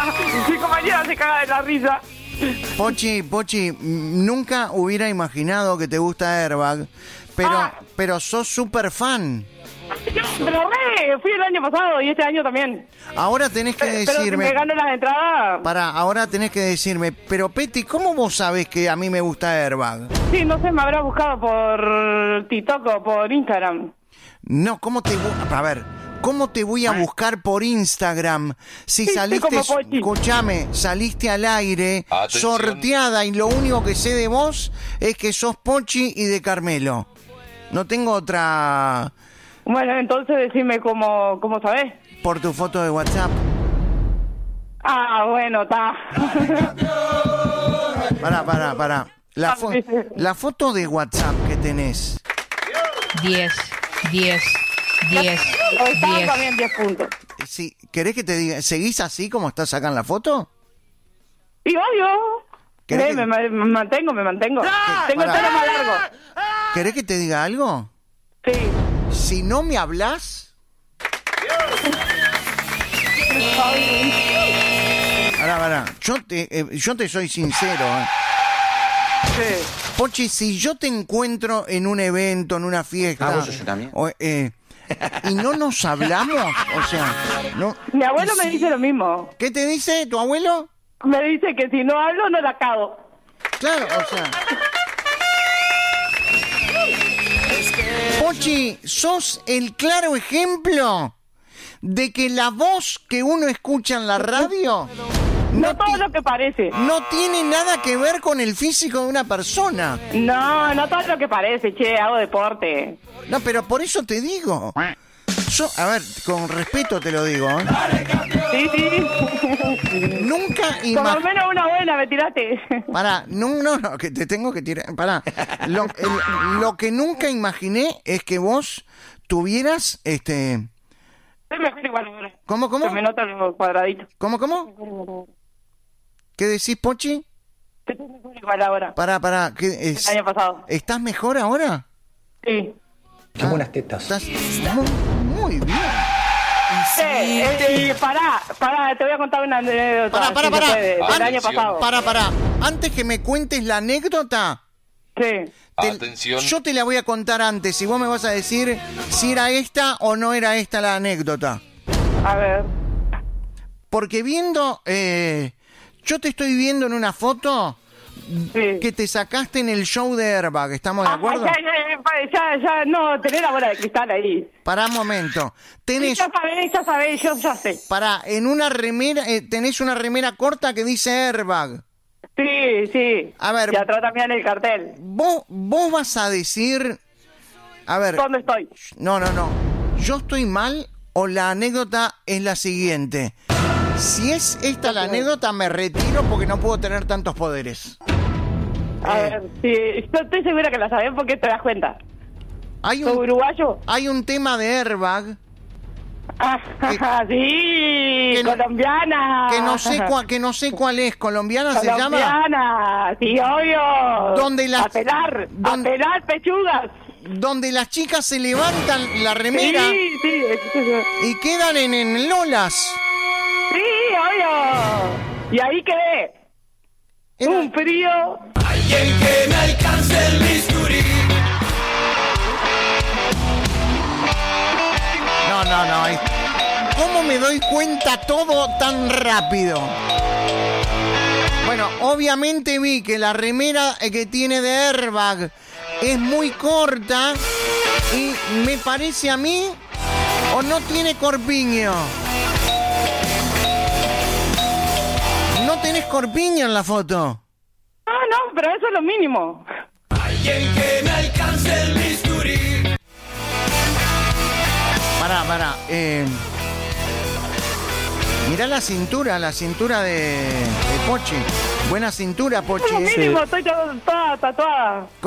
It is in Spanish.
Mi compañera se caga de la risa. Pochi, nunca hubiera imaginado que te gusta Airbag, pero sos súper fan. Pero fui el año pasado y este año también. Ahora tenés que Pero si decirme... me gano las entradas... ahora tenés que decirme, pero Peti, ¿cómo vos sabés que a mí me gusta Airbag? Sí, no sé, me habrá buscado por TikTok o por Instagram. No, ¿cómo te voy a buscar por Instagram si Sí, saliste, como Pochi. escúchame, saliste al aire, Atención. sorteada, y lo único que sé de vos es que sos Pochi y de Carmelo. No tengo otra... Bueno, entonces decime cómo sabés. Por tu foto de WhatsApp. Ah, bueno, está. Pará. La foto de WhatsApp que tenés. 10. Estaba también 10 puntos. Sí, ¿querés que te diga? ¿Seguís así como estás acá en la foto? Y obvio. ¿Querés que- Me mantengo. Tengo el Pará. pelo más largo. ¿Querés que te diga algo? Sí. Si no me hablas... Pará. Yo te soy sincero, Sí. Pochi, si yo te encuentro en un evento, en una fiesta... ¿vos sos yo también? y no nos hablamos, o sea... no. Mi abuelo me dice lo mismo. ¿Qué te dice tu abuelo? Me dice que si no hablo, no la cago. Claro, o sea... Pochi, sos el claro ejemplo de que la voz que uno escucha en la radio No todo lo que parece. no tiene nada que ver con el físico de una persona. No todo lo que parece, che, hago deporte. No, pero por eso te digo. Yo, a ver, con respeto te lo digo, ¿eh? Sí. Nunca Por lo menos una buena me tiraste. Pará, no, que te tengo que tirar. Pará. Lo que nunca imaginé es que vos tuvieras, Soy mejor igual ahora. ¿Cómo? Se me nota los cuadraditos. ¿Cómo? ¿Qué decís, Pochi? Que soy mejor igual ahora. Pará, ¿qué es? El año pasado. ¿Estás mejor ahora? Sí. Qué buenas tetas. Estás muy bien. Pará, te voy a contar una anécdota. Pará. si se puede, del año Atención. pasado. Pará. Antes que me cuentes la anécdota, Sí. Atención. yo te la voy a contar antes y vos me vas a decir si era esta o no era esta la anécdota. A ver. Porque viendo, yo te estoy viendo en una foto Sí. que te sacaste en el show de Airbag, ¿estamos de acuerdo? Ya, no, tenés la bola de cristal ahí. Pará un momento. Tenés, Ya sabés, yo ya sé. pará, en una remera, tenés una remera corta que dice Airbag. Sí. A ver. Y atrás también el cartel. Vos vas a decir, a ver, ¿Dónde estoy? no, yo estoy mal o la anécdota es la siguiente. Si es esta la anécdota, me retiro porque no puedo tener tantos poderes. A ver, sí, yo estoy segura que la sabés porque te das cuenta. Hay ¿Sos un, uruguayo? hay un tema de Airbag Sí, que no- colombiana. que no sé cuál es. ¿Colombiana se llama? Colombiana, sí, obvio. ¿Dónde las- A pelar dónde- pechugas. Donde las chicas se levantan la remera Sí, y quedan en lolas. sí, obvio. Y ahí quedé. Era- Un frío. Alguien que me alcance el bisturí. No. ¿Cómo me doy cuenta todo tan rápido? Bueno, obviamente vi que la remera que tiene de Airbag es muy corta y me parece a mí o no tiene corpiño. No tenés corpiño en la foto. No, pero eso es lo mínimo. Alguien que me alcance el bisturí. Pará. Mirá la cintura de Pochi. Buena cintura, Pochi. Es lo mínimo, estoy toda tatuada.